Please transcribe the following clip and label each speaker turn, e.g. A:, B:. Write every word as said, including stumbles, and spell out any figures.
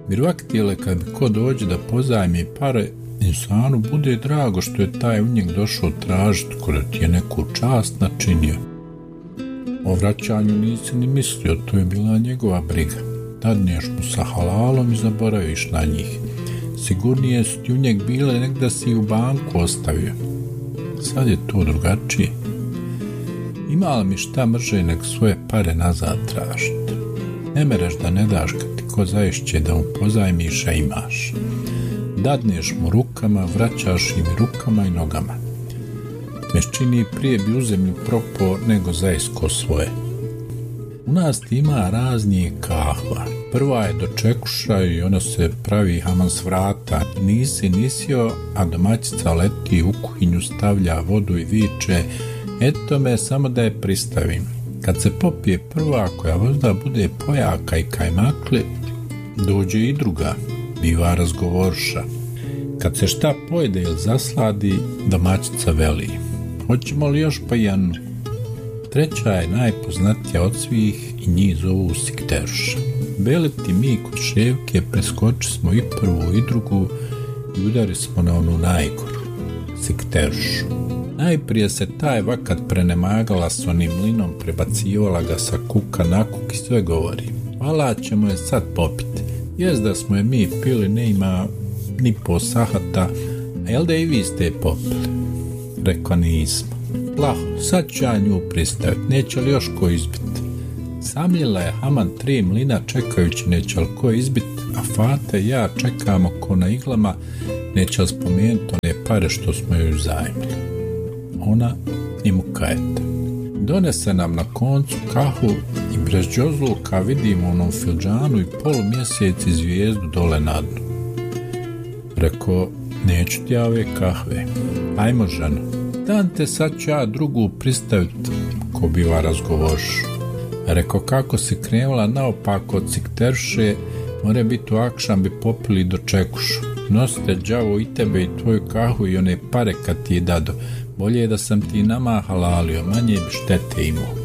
A: Mirvaktile kad bi ko dođe da pozajmi pare, insanu bude drago što je taj u njeg došao tražiti ko da ti je neku čast načinio. O vraćanju nisi ni mislio, to je bila njegova briga. Dadneš mu sa halalom i zaboraviš na njih. Sigurnije su ti u njeg bile nek da si u banku ostavio. Sad je to drugačije. Ima li mi šta mrže nek svoje pare nazad tražiti? Ne mereš da ne daš kad ti ko zaišće da mu pozajmiš, a imaš. Dadneš mu rukama, vraćaš im rukama i nogama. Meščini prije bi u zemlju propao nego zaisko svoje. U nas ima raznije kahva. Prva je dočekuša i ona se pravi haman s vrata. Nisi nisio, a domaćica leti u kuhinju, stavlja vodu i viče: eto me, samo da je pristavim. Kad se popije prva, koja možda bude pojaka i kajmakli, dođe i druga, biva razgovorša. Kad se šta pojede ili zasladi, domaćica veli: hoćemo li još pa jednu? Treća je najpoznatija od svih i njih zovu Sikterša. Beleti mi kod ševke preskoči smo i prvu i drugu i udari smo na onu najgoru, Sikteršu. Najprije se taj vakat prenemagala s onim mlinom, prebacivala ga sa kuka na kuk i sve govori: hvala ćemo je sad popiti. Jest da smo je mi pili, ne ima ni po sahata, a jel da i vi ste je popili? Rekla: nismo. Plaho, sad ću ja nju pristaviti, neće li još ko izbiti? Samljila je haman tri mlina čekajući neće li ko izbiti, a Fate i ja čekamo ko na iglama neće li spomenuti one pare što smo joj uzajmili. Ona i mukajeta. Donese nam na koncu kahu i brez džozluka vidimo u onom filđanu i polumjesec i zvijezdu dole na dnu. Reko: neću ti ja ove kahve. Ajmo, ženo. Dan te sad ću ja drugu pristaviti, ko biva razgovorš. Reko: kako si krenula naopako od Sikterše, more biti u akšam bi popili do čekušu. Nosite đavo i tebe i tvoju kahu i one pare kad ti je dado. Bolje je da sam ti nama halalio, manje bi štete imao.